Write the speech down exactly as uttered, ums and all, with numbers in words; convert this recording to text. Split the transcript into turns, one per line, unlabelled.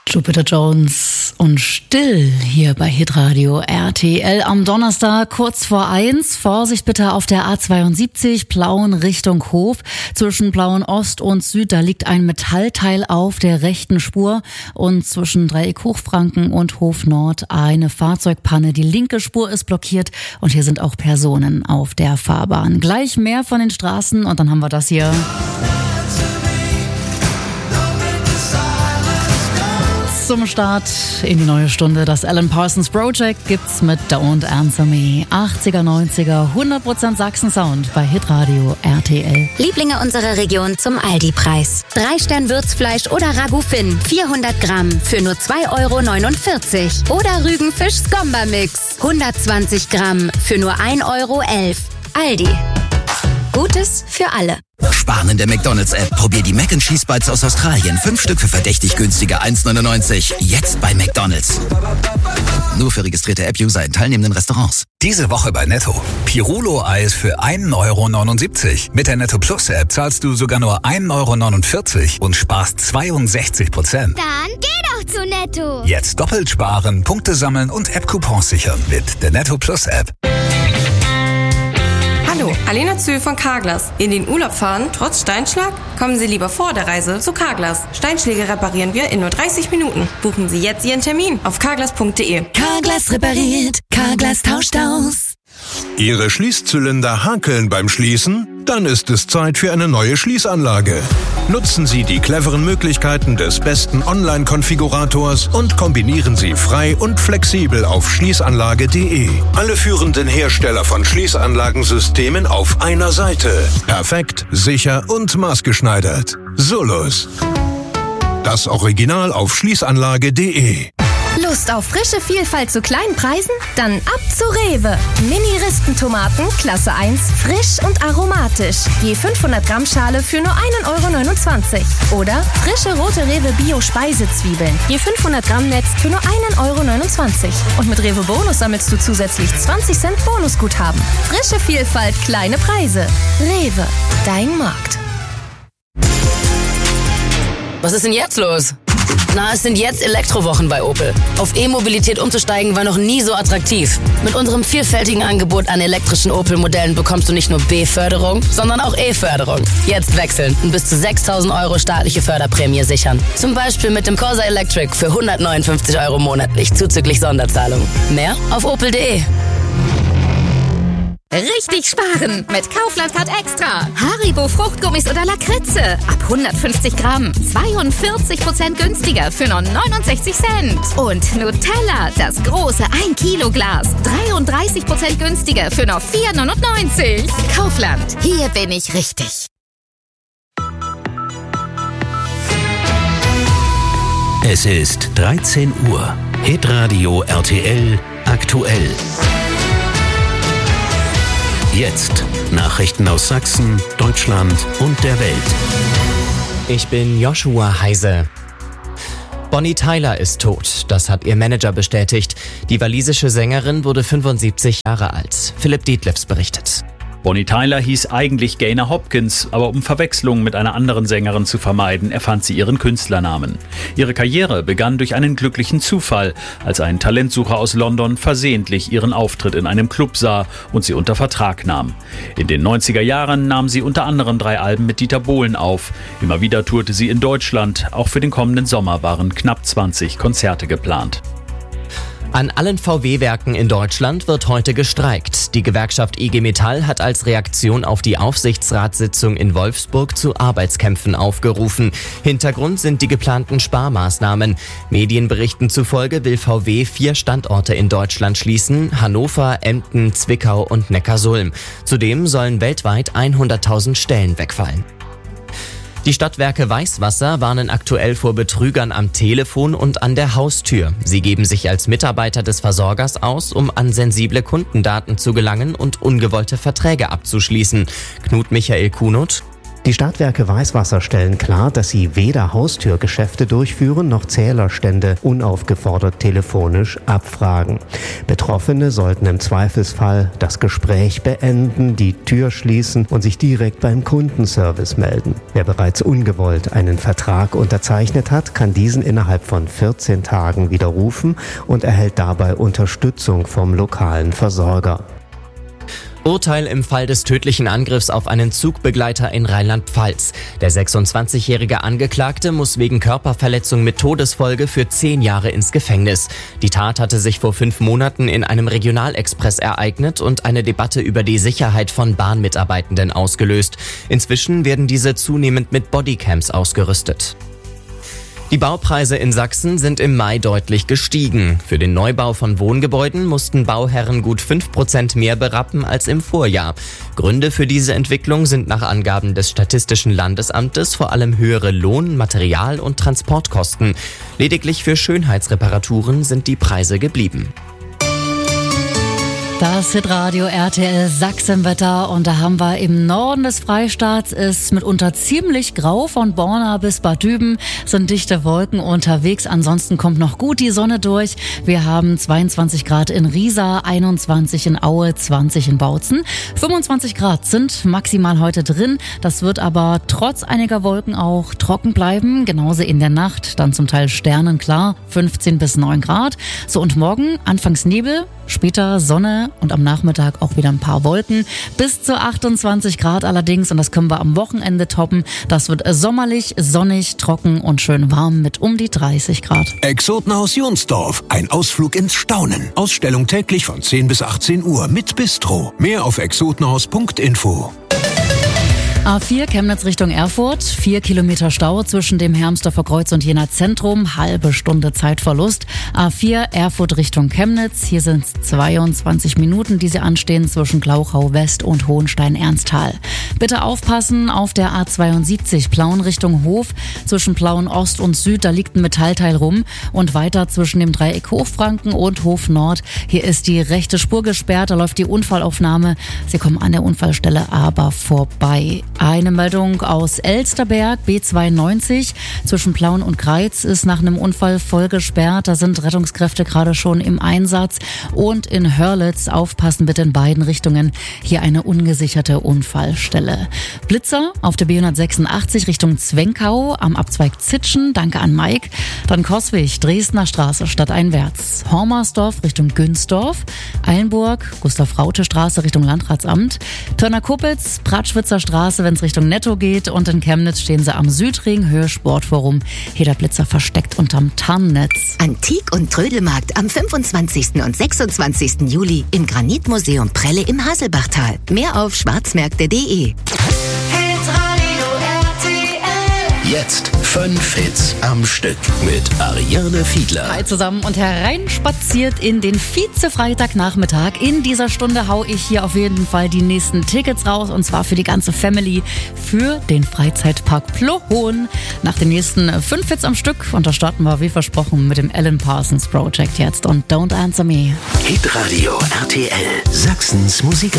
Jupiter Jones und Still hier bei Hitradio R T L am Donnerstag kurz vor eins. Vorsicht bitte auf der A zweiundsiebzig Plauen Richtung Hof. Zwischen Plauen Ost und Süd, da liegt ein Metallteil auf der rechten Spur. Und zwischen Dreieck Hochfranken und Hof Nord eine Fahrzeugpanne. Die linke Spur ist blockiert und hier sind auch Personen auf der Fahrbahn. Gleich mehr von den Straßen und dann haben wir das hier. Zum Start in die neue Stunde. Das Alan Parsons Project gibt's mit Don't Answer Me. achtziger, neunziger, hundert Prozent Sachsen-Sound bei Hitradio R T L.
Lieblinge unserer Region zum Aldi-Preis. Drei Stern Würzfleisch oder Ragout Finn, vierhundert Gramm für nur zwei Euro neunundvierzig. Oder Rügenfisch Scomber Mix, hundertzwanzig Gramm für nur ein Euro elf. Aldi. Gutes für alle.
Sparen in der McDonalds-App. Probier die Mac and Cheese Bites aus Australien. Fünf Stück für verdächtig günstige eins neunundneunzig. Jetzt bei McDonalds. Nur für registrierte App-User in teilnehmenden Restaurants.
Diese Woche bei Netto. Pirulo-Eis für ein Euro neunundsiebzig. Mit der Netto Plus-App zahlst du sogar nur ein Euro neunundvierzig und sparst zweiundsechzig Prozent.
Dann geh doch zu Netto.
Jetzt doppelt sparen, Punkte sammeln und App-Coupons sichern mit der Netto Plus-App.
Hallo, Alena Zühl von Carglass. In den Urlaub fahren, trotz Steinschlag? Kommen Sie lieber vor der Reise zu Carglass. Steinschläge reparieren wir in nur dreißig Minuten. Buchen Sie jetzt Ihren Termin auf carglass punkt de.
Carglass repariert, Carglass tauscht aus.
Ihre Schließzylinder hakeln beim Schließen? Dann ist es Zeit für eine neue Schließanlage. Nutzen Sie die cleveren Möglichkeiten des besten Online-Konfigurators und kombinieren Sie frei und flexibel auf schließanlage punkt de. Alle führenden Hersteller von Schließanlagensystemen auf einer Seite. Perfekt, sicher und maßgeschneidert. Solus. Das Original auf schließanlage punkt de.
Lust auf frische Vielfalt zu kleinen Preisen? Dann ab zu Rewe. Mini-Ristentomaten, Klasse eins, frisch und aromatisch. Je fünfhundert Gramm Schale für nur ein Euro neunundzwanzig. Oder frische rote Rewe Bio-Speisezwiebeln. Je fünfhundert Gramm Netz für nur ein Euro neunundzwanzig. Und mit Rewe Bonus sammelst du zusätzlich zwanzig Cent Bonusguthaben. Frische Vielfalt, kleine Preise. Rewe, dein Markt.
Was ist denn jetzt los? Na, es sind jetzt Elektrowochen bei Opel. Auf E-Mobilität umzusteigen war noch nie so attraktiv. Mit unserem vielfältigen Angebot an elektrischen Opel-Modellen bekommst du nicht nur B-Förderung, sondern auch E-Förderung. Jetzt wechseln und bis zu sechstausend Euro staatliche Förderprämie sichern. Zum Beispiel mit dem Corsa Electric für hundertneunundfünfzig Euro monatlich zuzüglich Sonderzahlung. Mehr auf opel punkt de.
Richtig sparen mit Kaufland Card Extra. Haribo Fruchtgummis oder Lakritze. Ab hundertfünfzig Gramm. zweiundvierzig Prozent günstiger für nur neunundsechzig Cent. Und Nutella, das große ein Kilo Glas. dreiunddreißig Prozent günstiger für nur vier neunundneunzig. Kaufland, hier bin ich richtig.
Es ist dreizehn Uhr. Hitradio R T L aktuell. Jetzt Nachrichten aus Sachsen, Deutschland und der Welt.
Ich bin Joshua Heise. Bonnie Tyler ist tot, das hat ihr Manager bestätigt. Die walisische Sängerin wurde fünfundsiebzig Jahre alt. Philipp Dietlefs berichtet.
Bonnie Tyler hieß eigentlich Gaynor Hopkins, aber um Verwechslungen mit einer anderen Sängerin zu vermeiden, erfand sie ihren Künstlernamen. Ihre Karriere begann durch einen glücklichen Zufall, als ein Talentsucher aus London versehentlich ihren Auftritt in einem Club sah und sie unter Vertrag nahm. In den neunziger Jahren nahm sie unter anderem drei Alben mit Dieter Bohlen auf. Immer wieder tourte sie in Deutschland. Auch für den kommenden Sommer waren knapp zwanzig Konzerte geplant.
An allen V W-Werken in Deutschland wird heute gestreikt. Die Gewerkschaft I G Metall hat als Reaktion auf die Aufsichtsratssitzung in Wolfsburg zu Arbeitskämpfen aufgerufen. Hintergrund sind die geplanten Sparmaßnahmen. Medienberichten zufolge will V W vier Standorte in Deutschland schließen: Hannover, Emden, Zwickau und Neckarsulm. Zudem sollen weltweit hunderttausend Stellen wegfallen. Die Stadtwerke Weißwasser warnen aktuell vor Betrügern am Telefon und an der Haustür. Sie geben sich als Mitarbeiter des Versorgers aus, um an sensible Kundendaten zu gelangen und ungewollte Verträge abzuschließen. Knut Michael Kunut.
Die Stadtwerke Weißwasser stellen klar, dass sie weder Haustürgeschäfte durchführen noch Zählerstände unaufgefordert telefonisch abfragen. Betroffene sollten im Zweifelsfall das Gespräch beenden, die Tür schließen und sich direkt beim Kundenservice melden. Wer bereits ungewollt einen Vertrag unterzeichnet hat, kann diesen innerhalb von vierzehn Tagen widerrufen und erhält dabei Unterstützung vom lokalen Versorger.
Urteil im Fall des tödlichen Angriffs auf einen Zugbegleiter in Rheinland-Pfalz. Der sechsundzwanzigjährige Angeklagte muss wegen Körperverletzung mit Todesfolge für zehn Jahre ins Gefängnis. Die Tat hatte sich vor fünf Monaten in einem Regionalexpress ereignet und eine Debatte über die Sicherheit von Bahnmitarbeitenden ausgelöst. Inzwischen werden diese zunehmend mit Bodycams ausgerüstet. Die Baupreise in Sachsen sind im Mai deutlich gestiegen. Für den Neubau von Wohngebäuden mussten Bauherren gut fünf Prozent mehr berappen als im Vorjahr. Gründe für diese Entwicklung sind nach Angaben des Statistischen Landesamtes vor allem höhere Lohn-, Material- und Transportkosten. Lediglich für Schönheitsreparaturen sind die Preise geblieben.
Das Hitradio R T L Sachsenwetter und da haben wir im Norden des Freistaats ist mitunter ziemlich grau. Von Borna bis Bad Düben sind dichte Wolken unterwegs. Ansonsten kommt noch gut die Sonne durch. Wir haben zweiundzwanzig Grad in Riesa, einundzwanzig in Aue, zwanzig in Bautzen. fünfundzwanzig Grad sind maximal heute drin. Das wird aber trotz einiger Wolken auch trocken bleiben. Genauso in der Nacht, dann zum Teil sternenklar, fünfzehn bis neun Grad. So und morgen anfangs Nebel, später Sonne und am Nachmittag auch wieder ein paar Wolken. Bis zu achtundzwanzig Grad allerdings und das können wir am Wochenende toppen. Das wird sommerlich, sonnig, trocken und schön warm mit um die dreißig Grad.
Exotenhaus Jonsdorf. Ein Ausflug ins Staunen. Ausstellung täglich von zehn bis achtzehn Uhr mit Bistro. Mehr auf exotenhaus punkt info.
A vier Chemnitz Richtung Erfurt, vier Kilometer Stau zwischen dem Hermsdorfer Kreuz und Jena Zentrum, halbe Stunde Zeitverlust. A vier Erfurt Richtung Chemnitz, hier sind es zweiundzwanzig Minuten, die Sie anstehen zwischen Glauchau West und Hohenstein-Ernsthal. Bitte aufpassen auf der A zweiundsiebzig Plauen Richtung Hof, zwischen Plauen Ost und Süd, da liegt ein Metallteil rum und weiter zwischen dem Dreieck Hochfranken und Hof Nord. Hier ist die rechte Spur gesperrt, da läuft die Unfallaufnahme. Sie kommen an der Unfallstelle aber vorbei. Eine Meldung aus Elsterberg, B zweiundneunzig, zwischen Plauen und Greiz ist nach einem Unfall voll gesperrt. Da sind Rettungskräfte gerade schon im Einsatz. Und in Hörlitz, aufpassen bitte in beiden Richtungen, hier eine ungesicherte Unfallstelle. Blitzer auf der B hundertsechsundachtzig Richtung Zwenkau am Abzweig Zitschen, danke an Mike. Dann Coswig, Dresdner Straße stadteinwärts. Hormersdorf Richtung Günsdorf. Eilenburg, Gustav-Raute-Straße Richtung Landratsamt. Törner-Kuppitz, Pratschwitzer Straße, wenn es Richtung Netto geht, und in Chemnitz stehen sie am Südring, Höhe Sportforum. Hier der Blitzer versteckt unterm Tarnnetz.
Antik- und Trödelmarkt am fünfundzwanzigsten und sechsundzwanzigsten Juli im Granitmuseum Prelle im Haselbachtal. Mehr auf schwarzmärkte punkt de.
Jetzt fünf Hits am Stück mit Ariane Fiedler.
Hi zusammen und hereinspaziert in den Vize-Freitagnachmittag. In dieser Stunde hau ich hier auf jeden Fall die nächsten Tickets raus und zwar für die ganze Family für den Freizeitpark Plohon. Nach den nächsten fünf Hits am Stück und da starten wir wie versprochen mit dem Alan Parsons Project jetzt und Don't Answer Me.
Hitradio R T L, Sachsens Musik.